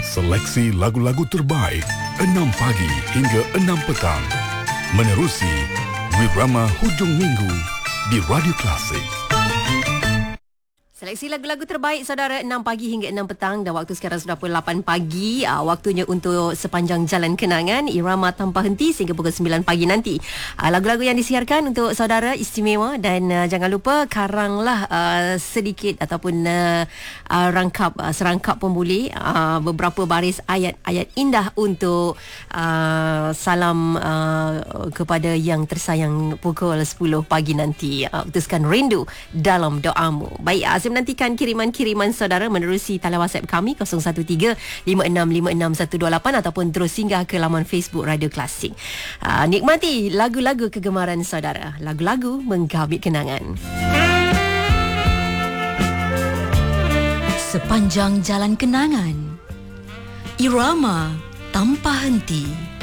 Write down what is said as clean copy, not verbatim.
Seleksi lagu-lagu terbaik 6 pagi hingga 6 petang. Menerusi Wirama Hujung Minggu di Radio Klasik. Seleksi lagu-lagu terbaik saudara 6 pagi hingga 6 petang dan waktu sekarang sudah pukul 8 pagi. Waktunya untuk sepanjang jalan kenangan irama tanpa henti sehingga pukul 9 pagi nanti. Lagu-lagu yang disiarkan untuk saudara istimewa dan jangan lupa karanglah sedikit ataupun serangkap pun boleh beberapa baris ayat-ayat indah untuk salam kepada yang tersayang pukul 10 pagi nanti. Putuskan rindu dalam doamu. Baik, saya menantikan kiriman-kiriman saudara menerusi talian WhatsApp kami 0135656128 ataupun terus singgah ke laman Facebook Radio Klasik. Nikmati lagu-lagu kegemaran saudara. Lagu-lagu menggamit kenangan. Sepanjang jalan kenangan, irama tanpa henti.